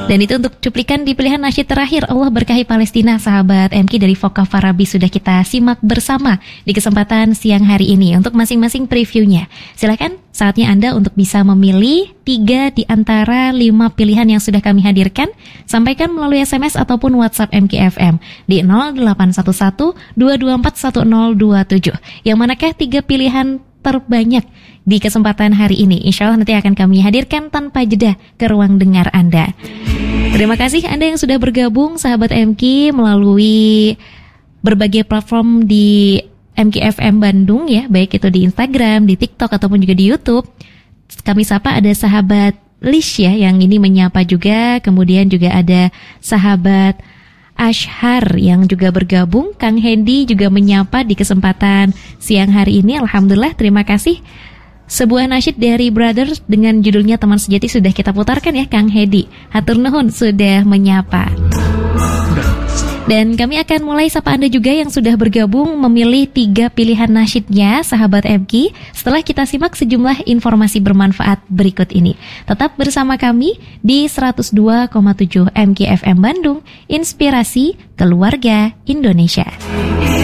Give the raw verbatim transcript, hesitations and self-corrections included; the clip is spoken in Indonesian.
Dan itu untuk cuplikan di pilihan nasyid terakhir Allah Berkahi Palestina, sahabat M K dari Voka Farabi sudah kita simak bersama di kesempatan siang hari ini untuk masing-masing previewnya. Silakan saatnya Anda untuk bisa memilih tiga di antara lima pilihan yang sudah kami hadirkan. Sampaikan melalui S M S ataupun WhatsApp M K F M di nol delapan satu satu dua dua empat satu nol dua tujuh. Yang manakah tiga pilihan terbanyak di kesempatan hari ini? Insya Allah nanti akan kami hadirkan tanpa jeda ke ruang dengar Anda. Terima kasih Anda yang sudah bergabung, sahabat M K, melalui berbagai platform di M K F M Bandung ya, baik itu di Instagram, di TikTok ataupun juga di YouTube. Kami sapa ada sahabat Lish ya yang ini menyapa juga, kemudian juga ada sahabat Ashar yang juga bergabung, Kang Hendy juga menyapa di kesempatan siang hari ini. Alhamdulillah, terima kasih. Sebuah nasyid dari Brothers dengan judulnya Teman Sejati sudah kita putarkan ya Kang Hendy. Hatur nuhun sudah menyapa. Dan kami akan mulai sapa Anda juga yang sudah bergabung memilih tiga pilihan nasyidnya, sahabat M K, setelah kita simak sejumlah informasi bermanfaat berikut ini. Tetap bersama kami di seratus dua koma tujuh M K F M Bandung, Inspirasi Keluarga Indonesia.